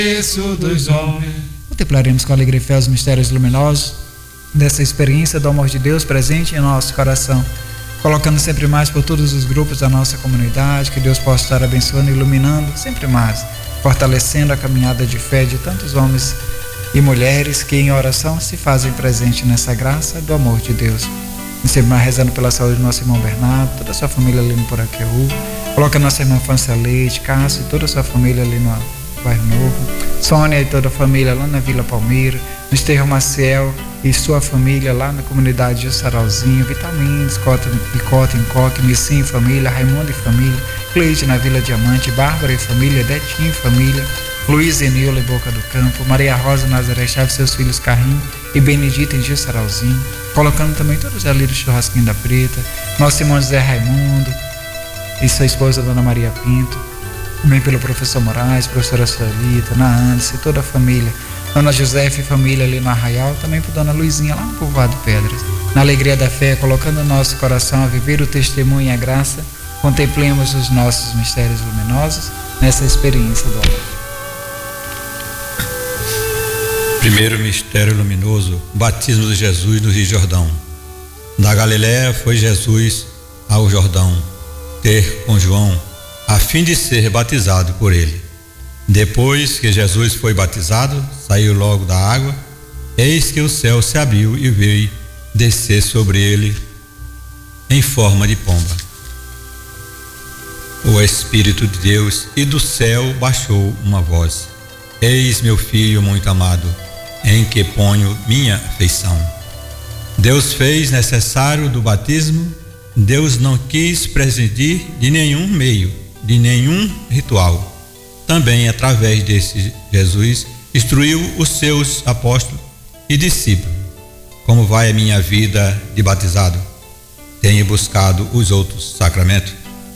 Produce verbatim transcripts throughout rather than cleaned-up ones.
dos homens. Contemplaremos com alegria e fé os mistérios luminosos dessa experiência do amor de Deus presente em nosso coração, colocando sempre mais por todos os grupos da nossa comunidade, que Deus possa estar abençoando e iluminando sempre mais, fortalecendo a caminhada de fé de tantos homens e mulheres que em oração se fazem presente nessa graça do amor de Deus. E sempre mais rezando pela saúde do nosso irmão Bernardo, toda a sua família ali no Poraqueú, coloca a nossa irmã Fância Leite, Cássio e toda a sua família ali no Bairro Novo, Sônia e toda a família lá na Vila Palmeira, no Esterro Maciel e sua família lá na comunidade de Sarauzinho, Vital Mendes, Cota e Cota em Coque, Missim e família, Raimundo e família, Cleide na Vila Diamante, Bárbara e família, Detinho e família, Luiz Enildo em Boca do Campo, Maria Rosa Nazaré Chaves, seus filhos Carrinho e Benedita em Sarauzinho, colocando também todos ali do Churrasquinho da Preta, nosso irmão José Raimundo e sua esposa Dona Maria Pinto, também pelo professor Moraes, professora Solita, na Anderson, toda a família, Dona Josefa e família ali no Arraial, também por Dona Luizinha lá no Povoado Pedras. Na alegria da fé, colocando o nosso coração a viver o testemunho e a graça, contemplemos os nossos mistérios luminosos nessa experiência do amor. Primeiro mistério luminoso, o batismo de Jesus no Rio Jordão. Da Galiléia foi Jesus ao Jordão ter com João, a fim de ser batizado por ele. Depois que Jesus foi batizado, saiu logo da água, eis que o céu se abriu e veio descer sobre ele em forma de pomba o Espírito de Deus, e do céu baixou uma voz: eis meu filho muito amado, em que ponho minha afeição. Deus fez necessário do batismo. Deus não quis prescindir de nenhum meio, de nenhum ritual. Também através desse Jesus instruiu os seus apóstolos e discípulos. Como vai a minha vida de batizado? Tenho buscado os outros sacramentos.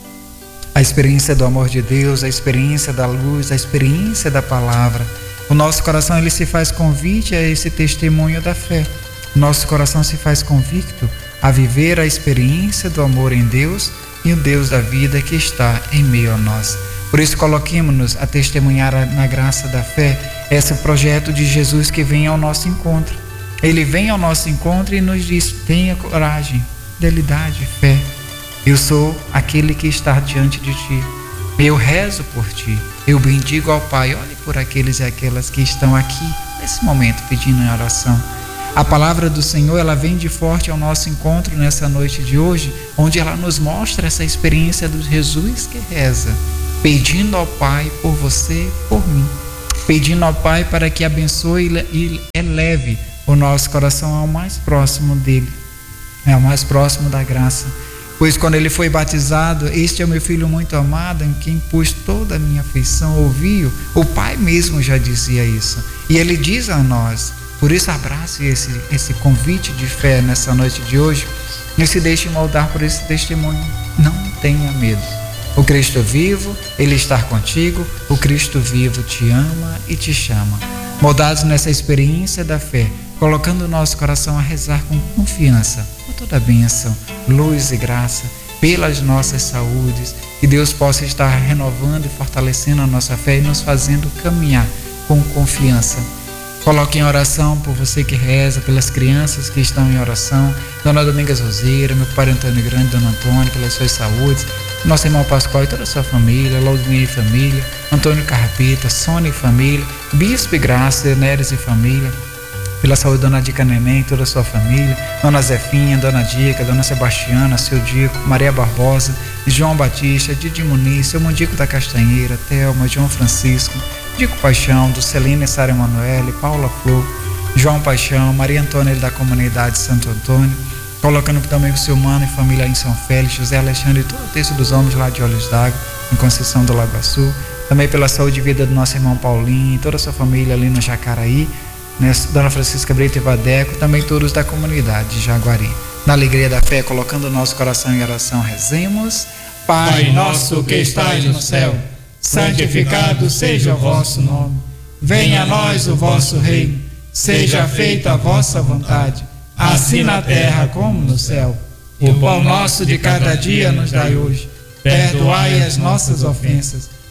A experiência do amor de Deus, a experiência da luz, a experiência da palavra. O nosso coração ele se faz convite a esse testemunho da fé. O nosso coração se faz convicto a viver a experiência do amor em Deus e o Deus da vida que está em meio a nós. Por isso coloquemos-nos a testemunhar na graça da fé esse projeto de Jesus que vem ao nosso encontro. Ele vem ao nosso encontro e nos diz: tenha coragem, fidelidade, fé. Eu sou aquele que está diante de ti. Eu rezo por ti. Eu bendigo ao Pai. Olhe por aqueles e aquelas que estão aqui nesse momento pedindo em oração. A palavra do Senhor, ela vem de forte ao nosso encontro nessa noite de hoje, onde ela nos mostra essa experiência do Jesus que reza, pedindo ao Pai por você, por mim, pedindo ao Pai para que abençoe e eleve o nosso coração ao mais próximo dele, ao mais próximo da graça. Pois quando ele foi batizado, este é o meu filho muito amado, em quem pus toda a minha afeição, ouvi-o. O Pai mesmo já dizia isso. E ele diz a nós, por isso abrace esse, esse convite de fé nessa noite de hoje e se deixe moldar por esse testemunho. Não tenha medo. O Cristo vivo, Ele está contigo. O Cristo vivo te ama e te chama. Moldados nessa experiência da fé, colocando o nosso coração a rezar com confiança por toda a bênção, luz e graça, pelas nossas saúdes, que Deus possa estar renovando e fortalecendo a nossa fé e nos fazendo caminhar com confiança. Coloque em oração por você que reza, pelas crianças que estão em oração, Dona Domingas Roseira, meu pai Antônio Grande, Dona Antônia, pelas suas saúdes, nosso irmão Pascoal e toda a sua família, Laudinha e família, Antônio Carpeta, Sônia e família, Bispo e Graça, Neres e família, pela saúde Dona Dica Neném, toda a sua família, Dona Zefinha, Dona Dica, Dona Sebastiana, seu Dico, Maria Barbosa, João Batista, Didi Muniz, seu Mundico da Castanheira, Thelma, João Francisco, Dico Paixão, do Celina e Sara Emanuele, Paula Flor, João Paixão, Maria Antônia da comunidade Santo Antônio, colocando também o seu mano e família em São Félix, José Alexandre e todo o texto dos homens lá de Olhos d'Água, em Conceição do Lago Açu, também pela saúde e vida do nosso irmão Paulinho e toda a sua família ali no Jacaraí, né, Dona Francisca Brito e Vadeco, também todos da comunidade de Jaguari. Na alegria da fé, colocando o nosso coração em oração, rezemos. Pai nosso que estais no céu, santificado seja o vosso nome. Venha a nós o vosso reino. Seja feita a vossa vontade, assim na terra como no céu. O pão nosso de cada dia nos dai hoje. Perdoai as nossas ofensas,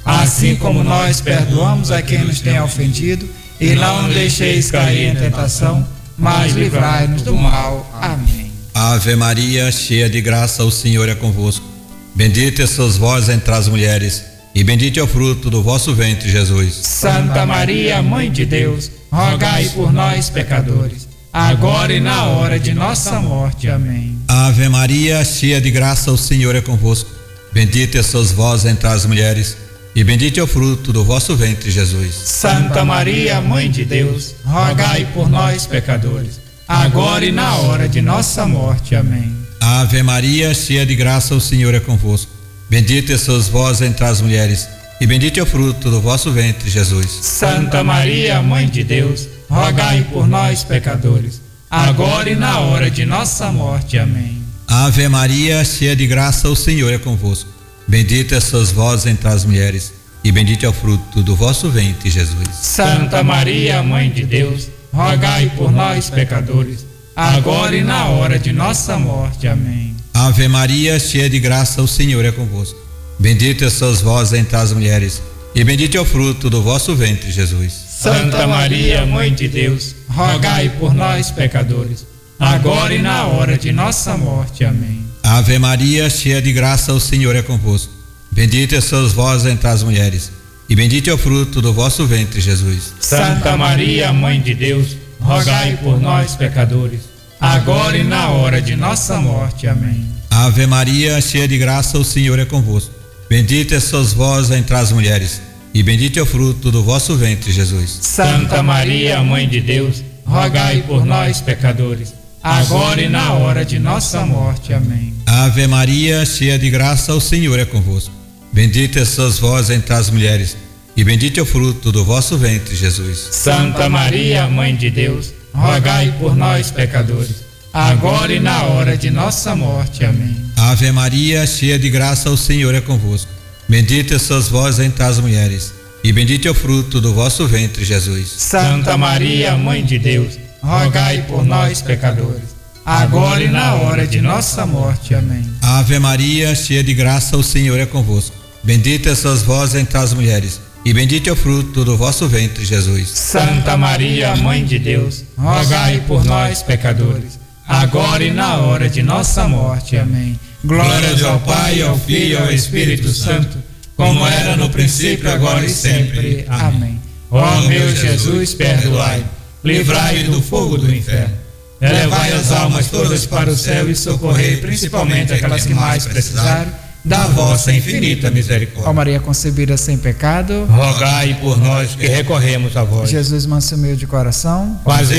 assim como nós perdoamos a quem nos tem ofendido, e não nos deixeis cair em tentação, mas livrai-nos do mal. Amém. Ave Maria, cheia de graça, o Senhor é convosco. Bendita sois vós entre as mulheres, e bendito é o fruto do vosso ventre, Jesus. Santa Maria, Mãe de Deus, rogai por nós, pecadores, agora e na hora de nossa morte. Amém. Ave Maria, cheia de graça, o Senhor é convosco. Bendita sois vós entre as mulheres, e bendito é o fruto do vosso ventre, Jesus. Santa Maria, Mãe de Deus, rogai por nós, pecadores, agora e na hora de nossa morte. Amém. Ave Maria, cheia de graça, o Senhor é convosco. Bendita sois vós entre as mulheres, e bendito é o fruto do vosso ventre, Jesus. Santa Maria, Mãe de Deus, rogai por nós, pecadores, agora e na hora de nossa morte. Amém. Ave Maria, cheia de graça, o Senhor é convosco. Bendita sois vós entre as mulheres, e bendito é o fruto do vosso ventre, Jesus. Santa Maria, Mãe de Deus, rogai por nós, pecadores, agora e na hora de nossa morte. Amém. Ave Maria, cheia de graça, o Senhor é convosco. Bendita sois vós entre as mulheres, e bendito é o fruto do vosso ventre, Jesus. Santa Maria, Mãe de Deus, rogai por nós, pecadores, agora e na hora de nossa morte. Amém. Ave Maria, cheia de graça, o Senhor é convosco. Bendita sois vós entre as mulheres, e bendito é o fruto do vosso ventre, Jesus. Santa Maria, Mãe de Deus, rogai por nós, pecadores, agora e na hora de nossa morte. Amém. Ave Maria, cheia de graça, o Senhor é convosco. Bendita sois vós entre as mulheres, e bendito é o fruto do vosso ventre, Jesus. Santa Maria, Mãe de Deus, rogai por nós, pecadores, agora e na hora de nossa morte. Amém. Ave Maria, cheia de graça, o Senhor é convosco. Bendita sois vós entre as mulheres, e bendito é o fruto do vosso ventre, Jesus. Santa Maria, Mãe de Deus, rogai por nós, pecadores, agora e na hora de nossa morte. Amém. Ave Maria, cheia de graça, o Senhor é convosco. Bendita sois vós entre as mulheres, e bendito é o fruto do vosso ventre, Jesus. Santa Maria, Mãe de Deus, rogai por nós, pecadores, agora e na hora de nossa morte. Amém. Ave Maria, cheia de graça, o Senhor é convosco. Bendita sois vós entre as mulheres, e bendito é o fruto do vosso ventre, Jesus. Santa Maria, Mãe de Deus, rogai por nós, pecadores, agora e na hora de nossa morte. Amém. Glórias ao Pai, ao Filho e ao Espírito Santo, como era no princípio, agora e sempre. Amém. Ó meu Jesus, perdoai, livrai do fogo do inferno, elevai as almas todas para o céu e socorrei principalmente aquelas que mais precisarem da vossa infinita misericórdia. Ó Maria concebida sem pecado, rogai por nós que recorremos a vós. Jesus manso e humilde de coração, Faze